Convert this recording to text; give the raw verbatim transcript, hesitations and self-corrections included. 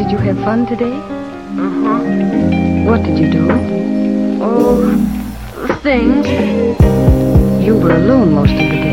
Did you have fun today? Uh-huh. What did you do? Oh, things. You were alone most of the day.